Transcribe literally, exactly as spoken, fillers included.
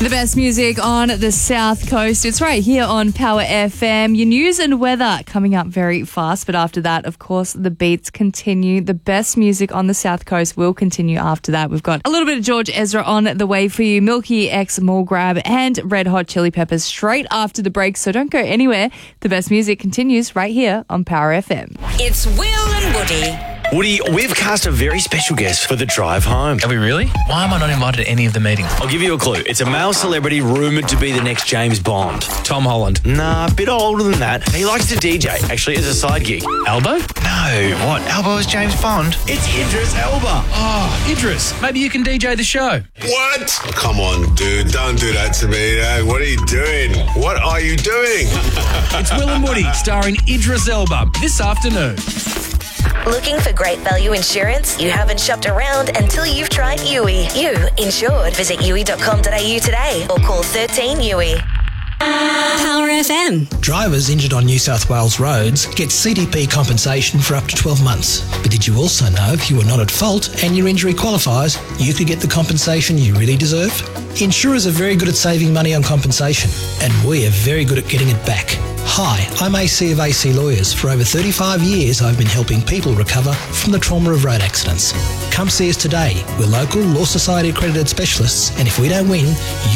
The best music on the South Coast. It's right here on Power F M. Your news and weather coming up very fast. But after that, of course, the beats continue. The best music on the South Coast will continue after that. We've got a little bit of George Ezra on the way for you. Milky X Mall Grab and Red Hot Chili Peppers straight after the break. So don't go anywhere. The best music continues right here on Power F M. It's Will and Woody. Woody, we've cast a very special guest for the drive home. Are we really? Why am I not invited to any of the meetings? I'll give you a clue. It's a male celebrity rumoured to be the next James Bond. Tom Holland. Nah, a bit older than that. He likes to D J, actually, as a side gig. Elbow? No, what? Elbow is James Bond. It's Idris Elba. Oh, Idris. Maybe you can D J the show. What? Come on, dude. Don't do that to me. Hey, what are you doing? What are you doing? It's Will and Woody, starring Idris Elba, this afternoon. Looking for great value insurance? You haven't shopped around until you've tried U I. You insured. Visit U I dot com dot a u today or call thirteen U I. Power F M. Drivers injured on New South Wales roads get C D P compensation for up to twelve months. But did you also know if you were not at fault and your injury qualifies, you could get the compensation you really deserve? Insurers are very good at saving money on compensation, and we are very good at getting it back. Hi, I'm A C of A C Lawyers. For over thirty-five years, I've been helping people recover from the trauma of road accidents. Come see us today. We're local Law Society accredited specialists, and if we don't win, you